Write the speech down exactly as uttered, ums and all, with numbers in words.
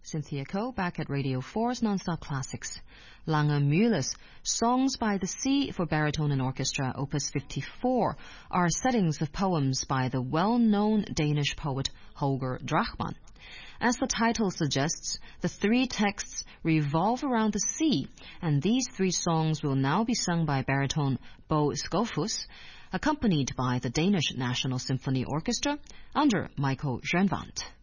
Cynthia Ko, back at Radio four's Non-Stop Classics. Lange Mühle's Songs by the Sea for Baritone and Orchestra, Opus fifty-four, are settings of poems by the well-known Danish poet Holger Drachmann. As the title suggests, the three texts revolve around the sea, and these three songs will now be sung by baritone Bo Skovhus, accompanied by the Danish National Symphony Orchestra under Michael Schönwandt.